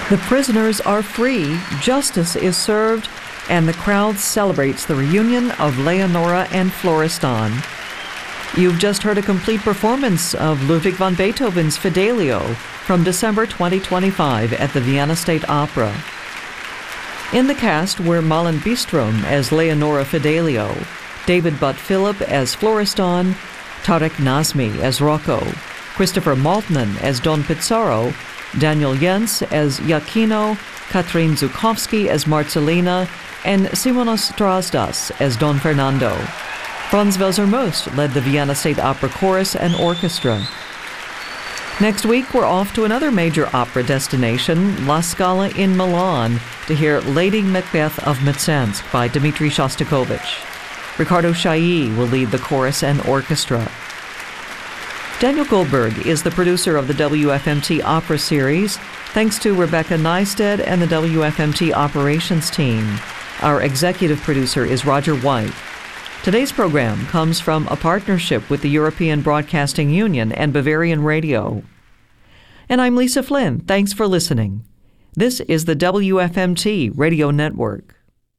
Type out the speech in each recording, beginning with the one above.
The prisoners are free, justice is served, and the crowd celebrates the reunion of Leonora and Florestan. You've just heard a complete performance of Ludwig van Beethoven's Fidelio from December 2025 at the Vienna State Opera. In the cast were Malin Bistrom as Leonora Fidelio, David Butt Phillip as Florestan, Tarek Nazmi as Rocco, Christopher Maltman as Don Pizarro, Daniel Jens as Iachino, Katrin Zukovsky as Marcelina, and Simonos Drozdas as Don Fernando. Franz Welser-Most led the Vienna State Opera Chorus and Orchestra. Next week, we're off to another major opera destination, La Scala in Milan, to hear Lady Macbeth of Mtsensk by Dmitri Shostakovich. Ricardo Chailly will lead the chorus and orchestra. Daniel Goldberg is the producer of the WFMT Opera Series, thanks to Rebecca Neisted and the WFMT Operations team. Our executive producer is Roger White. Today's program comes from a partnership with the European Broadcasting Union and Bavarian Radio. And I'm Lisa Flynn. Thanks for listening. This is the WFMT Radio Network.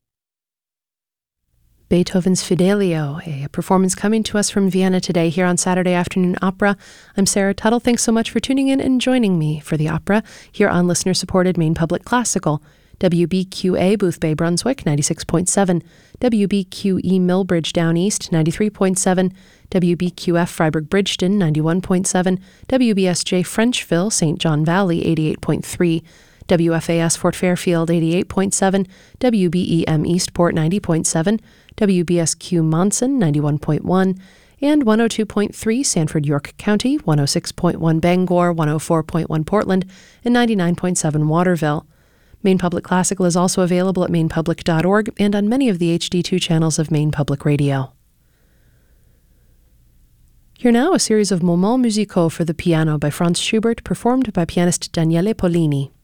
Beethoven's Fidelio, a performance coming to us from Vienna today here on Saturday Afternoon Opera. I'm Sarah Tuttle. Thanks so much for tuning in and joining me for the opera here on listener-supported Maine Public Classical. WBQA Boothbay Brunswick 96.7, WBQE Millbridge Down East 93.7, WBQF Freiburg Bridgeton 91.7, WBSJ Frenchville St. John Valley 88.3, WFAS Fort Fairfield 88.7, WBEM Eastport 90.7, WBSQ Monson 91.1, and 102.3 Sanford York County, 106.1 Bangor, 104.1 Portland, and 99.7 Waterville. Maine Public Classical is also available at mainepublic.org and on many of the HD2 channels of Maine Public Radio. Here now a series of moments musicaux for the piano by Franz Schubert, performed by pianist Daniele Pollini.